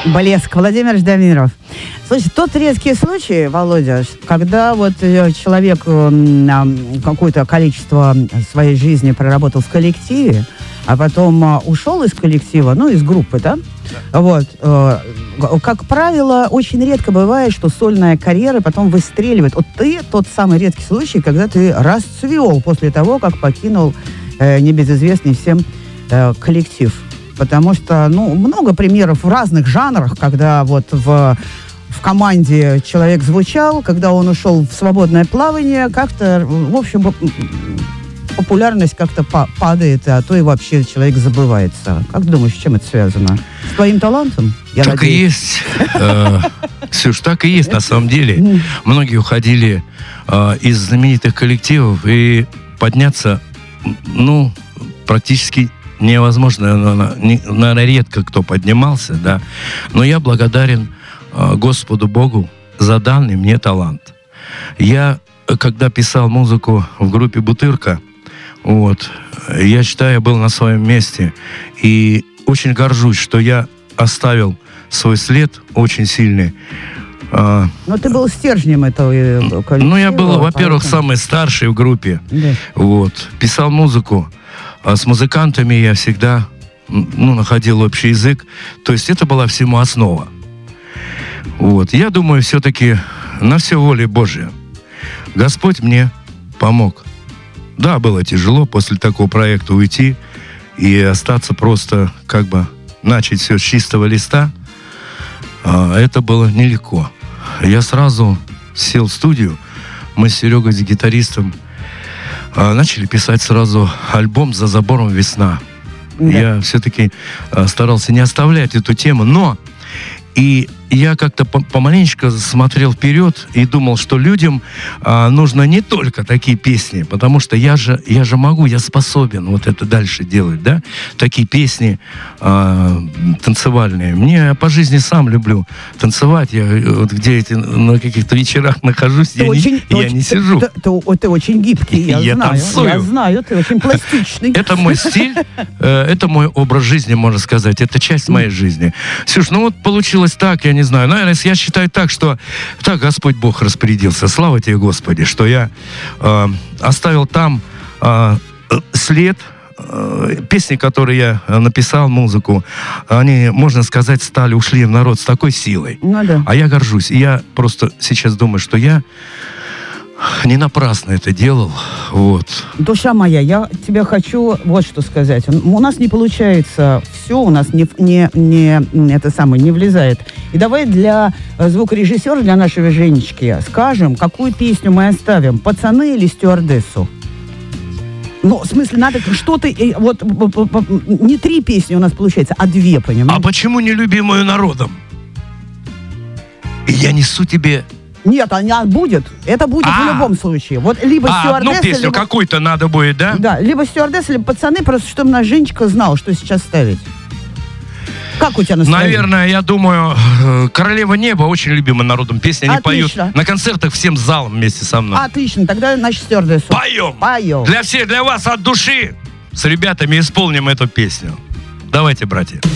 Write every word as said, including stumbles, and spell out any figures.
Блеск. Владимир Ждамиров. Слушай, тот редкий случай, Володя, когда вот человек какое-то количество своей жизни проработал в коллективе, а потом ушел из коллектива, ну, из группы, да? Да. Вот. Как правило, очень редко бывает, что сольная карьера потом выстреливает. Вот ты тот самый редкий случай, когда ты расцвел после того, как покинул э, небезызвестный всем э, коллектив. Потому что, ну, много примеров в разных жанрах, когда вот в, в команде человек звучал, когда он ушел в свободное плавание, как-то, в общем, популярность как-то па- падает, а то и вообще человек забывается. Как думаешь, с чем это связано? С твоим талантом? Я так надеюсь. И есть. Ксюш, так и есть на самом деле. Многие уходили из знаменитых коллективов, и подняться, ну, практически невозможно. Наверное, редко кто поднимался, да. Но я благодарен Господу Богу за данный мне талант. Я, когда писал музыку в группе «Бутырка», вот, я считаю, я был на своем месте. И очень горжусь, что я оставил свой след очень сильный. Но ты был стержнем этого коллектива. Ну, я был, во-первых, самый старший в группе. Да. Вот. Писал музыку. А с музыкантами я всегда, ну, находил общий язык. То есть это была всему основа. Вот. Я думаю, все-таки на все воля Божья. Господь мне помог. Да, было тяжело после такого проекта уйти и остаться просто, как бы, начать все с чистого листа. А, это было нелегко. Я сразу сел в студию. Мы с Серегой, с гитаристом, а, начали писать сразу альбом «За забором весна». Да. Я все-таки а, старался не оставлять эту тему, но и я как-то помаленечко смотрел вперед и думал, что людям а, нужно не только такие песни, потому что я же, я же могу, я способен вот это дальше делать, да? Такие песни а, танцевальные. Мне по жизни сам люблю танцевать. Я вот где эти, на каких-то вечерах нахожусь, я, очень, не, я очень, не сижу. Ты, ты, ты, ты очень гибкий, я, я знаю. Танцую. Я знаю, ты очень пластичный. Это мой стиль, это мой образ жизни, можно сказать. Это часть моей жизни. Ксюш, ну вот получилось так, я не знаю. Наверное, я считаю так, что так Господь Бог распорядился. Слава тебе, Господи, что я э, оставил там э, след. Э, песни, которые я написал, музыку, они, можно сказать, стали, ушли в народ с такой силой. Ну, да. А я горжусь. И я просто сейчас думаю, что я не напрасно это делал. Вот. Душа моя, я тебе хочу вот что сказать. У нас не получается все, у нас не, не, не, это самое, не влезает. И давай для звукорежиссера, для нашего Женечки, скажем, какую песню мы оставим? «Пацаны» или «Стюардессу»? Ну, в смысле, надо что-то... Вот, не три песни у нас получается, а две, понимаешь? А почему нелюбимую народом? Я несу тебе... Нет, она будет. Это будет а, в любом случае. Вот либо а, стюардесса, одну песню либо... какую-то надо будет, да? Да, либо стюардесса, либо «Пацаны», просто чтобы наш Женечка знал, что сейчас ставить. Как у тебя настроение? Наверное, я думаю, «Королева неба» очень любима народом песня. Они Отлично. поют на концертах всем залом вместе со мной. Отлично, тогда, значит, стюардессу. Поем! Поем! Для всех, для вас от души с ребятами исполним эту песню. Давайте, братья.